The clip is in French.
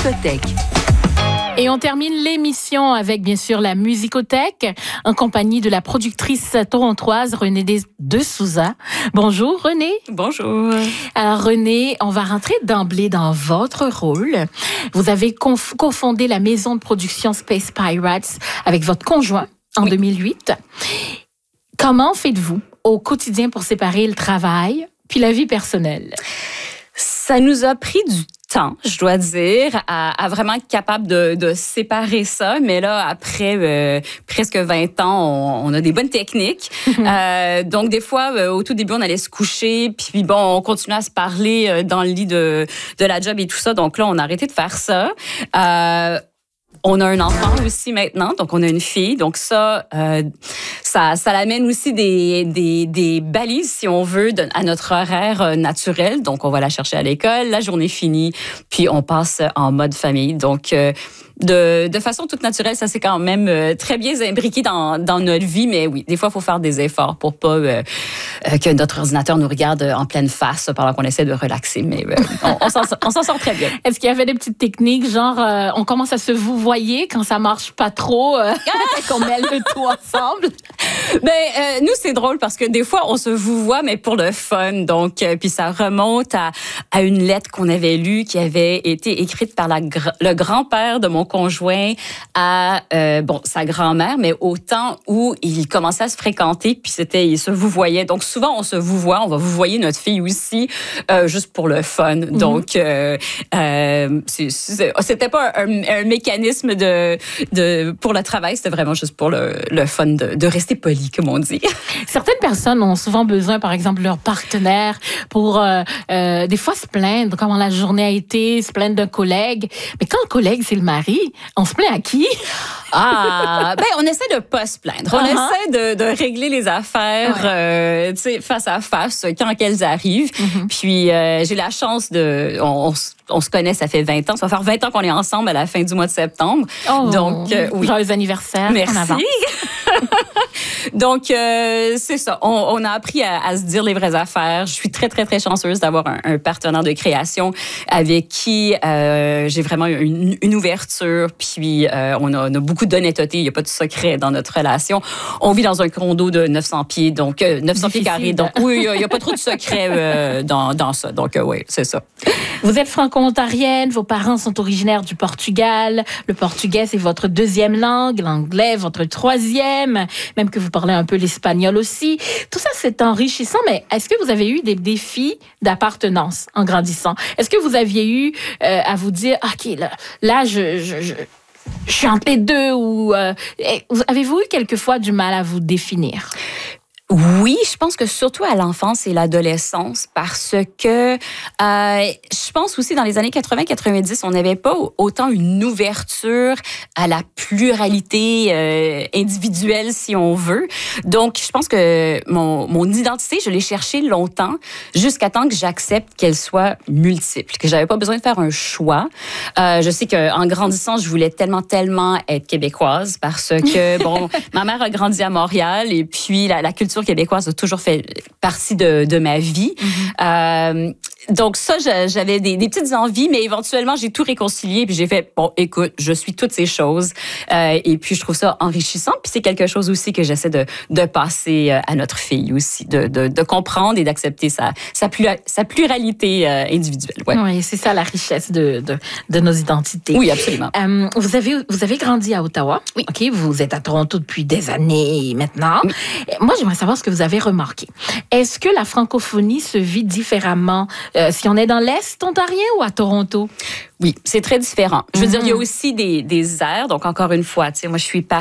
Musicothèque. Et on termine l'émission avec, bien sûr, la Musicothèque, en compagnie de la productrice torontoise Renée de Souza. Bonjour, Renée. Bonjour. Alors, Renée, on va rentrer d'emblée dans votre rôle. Vous avez cofondé la maison de production Space Pirates avec votre conjoint en 2008. Comment faites-vous au quotidien pour séparer le travail puis la vie personnelle? Ça nous a pris du temps, je dois dire, à vraiment être capable de séparer ça. Mais là, après presque 20 ans, on a des bonnes techniques. Donc, des fois, au tout début, on allait se coucher, puis bon, on continuait à se parler dans le lit de la job et tout ça. Donc là, on a arrêté de faire ça. On a un enfant aussi maintenant, donc on a une fille. Donc ça l'amène aussi des balises, si on veut, à notre horaire naturel. Donc on va la chercher à l'école, la journée finie, puis on passe en mode famille. Donc de façon toute naturelle, ça s'est quand même très bien imbriqué dans notre vie. Mais oui, des fois, il faut faire des efforts pour pas que notre ordinateur nous regarde en pleine face pendant qu'on essaie de relaxer. Mais on s'en sort très bien. Est-ce qu'il y avait des petites techniques, genre on commence à se vouvoyer quand ça marche pas trop, qu'on mêle le tout ensemble? Nous, c'est drôle parce que des fois, on se vouvoie, mais pour le fun. Donc, puis ça remonte à une lettre qu'on avait lue qui avait été écrite par le grand-père de mon conjoint à sa grand-mère, mais au temps où ils commençaient à se fréquenter, puis ils se vouvoyaient. Donc souvent on se vouvoie, on va vouvoyer notre fille aussi, juste pour le fun. Donc c'était pas un mécanisme pour le travail, c'était vraiment juste pour le fun de rester poli, comme on dit. Certaines personnes ont souvent besoin, par exemple, de leur partenaire pour des fois se plaindre comment la journée a été, se plaindre d'un collègue. Mais quand le collègue c'est le mari, on se plaint à qui? On essaie de pas se plaindre. On essaie de régler les affaires face à face quand elles arrivent. Puis j'ai la chance on se connaît, ça fait 20 ans. Ça va faire 20 ans qu'on est ensemble à la fin du mois de septembre. Donc, oui. Joyeux anniversaire. Merci. En avant. Donc, c'est ça. On a appris à se dire les vraies affaires. Je suis très, très, très chanceuse d'avoir un partenaire de création avec qui j'ai vraiment une ouverture. Puis, on a beaucoup d'honnêteté. Il n'y a pas de secret dans notre relation. On vit dans un condo de 900 pieds, donc 900 pieds carrés. Donc, oui, il n'y a pas trop de secret dans ça. Donc, oui, c'est ça. Vous êtes franco-ontarienne, vos parents sont originaires du Portugal. Le portugais, c'est votre deuxième langue, l'anglais, votre troisième, même que vous parlez un peu l'espagnol aussi. Tout ça, c'est enrichissant, mais est-ce que vous avez eu des défis d'appartenance en grandissant? Est-ce que vous aviez eu à vous dire, OK, là je suis entre les deux, ou avez-vous eu quelquefois du mal à vous définir? Oui, je pense que surtout à l'enfance et l'adolescence, parce que je pense aussi dans les années 80-90, on n'avait pas autant une ouverture à la pluralité individuelle, si on veut. Donc, je pense que mon identité, je l'ai cherchée longtemps, jusqu'à temps que j'accepte qu'elle soit multiple, que j'avais pas besoin de faire un choix. Je sais qu'en grandissant, je voulais tellement être québécoise, parce que, ma mère a grandi à Montréal, et puis la culture québécoise a toujours fait partie de ma vie. Donc ça, j'avais des petites envies, mais éventuellement, j'ai tout réconcilié, puis j'ai fait, écoute, je suis toutes ces choses, et puis je trouve ça enrichissant, puis c'est quelque chose aussi que j'essaie de passer à notre fille aussi, de comprendre et d'accepter sa pluralité individuelle. Ouais. Oui, c'est ça la richesse de nos identités. Oui, absolument. Vous avez grandi à Ottawa. Oui. OK, vous êtes à Toronto depuis des années maintenant. Oui. Moi, j'aimerais savoir ce que vous avez remarqué. Est-ce que la francophonie se vit différemment si on est dans l'Est ontarien ou à Toronto? Oui, c'est très différent. Je veux dire, il y a aussi des airs. Donc, encore une fois, moi, je suis